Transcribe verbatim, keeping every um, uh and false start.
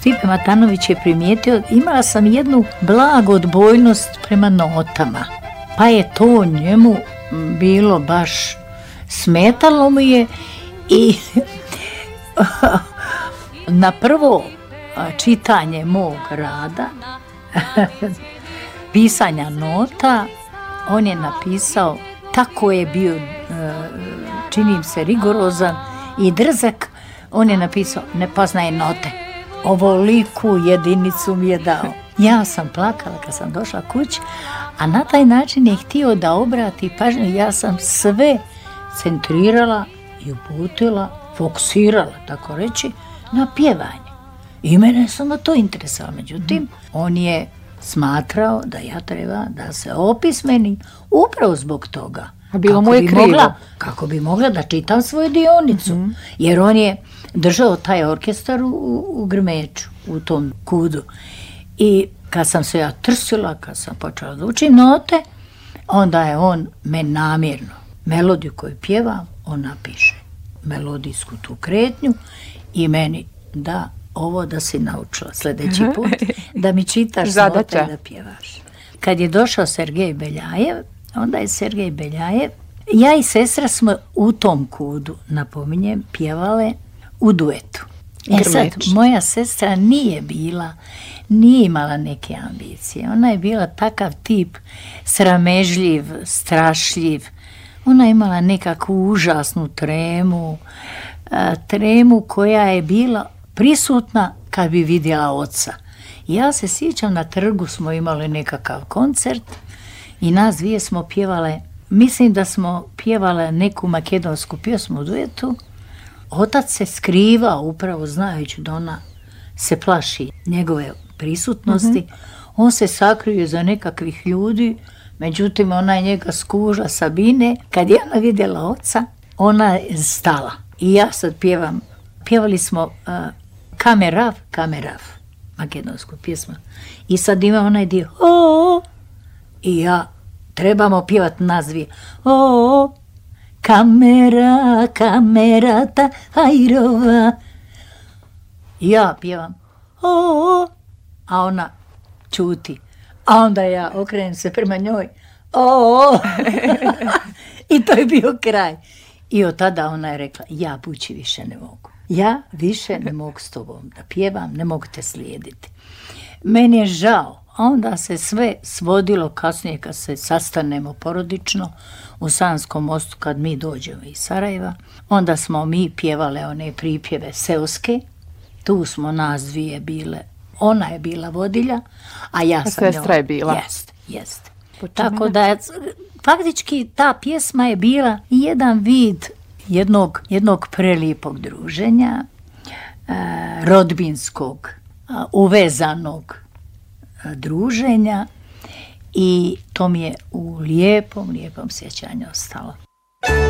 Stipe Matanović je primijetio, imala sam jednu blagu odbojnost prema notama, pa je to njemu bilo baš, smetalo mu je i na prvo čitanje mog rada, pisanja nota, on je napisao, tako je bio, činim se, rigorozan i drzak, on je napisao, ne poznaje note. Ovoliku jedinicu mi je dao. Ja sam plakala kad sam došla kući, a na taj način je htio da obrati pažnju. Ja sam sve centrirala i uputila, fokusirala, tako reći, na pjevanje. I mene je samo to interesovalo. Međutim, on je smatrao da ja treba da se opismenim upravo zbog toga. A bilo mu je krivo. Mogla, kako bi mogla da čitam svoju dionicu. Mm-hmm. Jer on je držao taj orkestar u, u Grmeču, u tom kudu. I kad sam se ja trsila, kad sam počela da učim note, onda je on meni namjerno melodiju koju pjevam, on napiše melodijsku tu kretnju i meni da ovo da si naučila sljedeći put, da mi čitaš note i da pjevaš. Kad je došao Sergej Beljajev, onda je Sergej Beljajev, ja i sestra smo u tom kudu, napominjem, pjevale u duetu. E sad, moja sestra nije bila, nije imala neke ambicije. Ona je bila takav tip sramežljiv, strašljiv. Ona je imala nekakvu užasnu tremu, tremu koja je bila prisutna kad bi vidjela oca. Ja se sjećam, na trgu smo imali nekakav koncert i nas dvije smo pjevale, mislim da smo pjevale neku makedonsku pjesmu u duetu. Otac se skrivao, upravo znajući da ona se plaši njegove prisutnosti. Mm-hmm. On se sakrio za nekakvih ljudi, međutim ona je njega skuža Sabine. Kad je ona vidjela oca, ona je stala. I ja sad pjevam, pjevali smo uh, Kamerav, Kamerav, makedonsku pjesmu. I sad ima onaj dio, o, i ja, trebamo pjevati nas dvije, o, kamera, kamera ta hajrova. Ja pjevam, o, a ona čuti. A onda ja okrenem se prema njoj, o, i to je bio kraj. I od tada ona je rekla, ja Bući više ne mogu. Ja više ne mogu s tobom da pjevam, ne mogu te slijediti. Meni je žao. A onda se sve svodilo kasnije kad se sastanemo porodično u Sanskom mostu kad mi dođemo iz Sarajeva. Onda smo mi pjevale one pripjeve seoske. Tu smo nas dvije bile. Ona je bila vodilja, a ja sam njoj. Sestra je bila. Jest, jest. Tako da je, faktički ta pjesma je bila jedan vid jednog, jednog prelijepog druženja, eh, rodbinskog, eh, uvezanog druženja i to mi je u lijepom, lijepom sjećanju ostalo.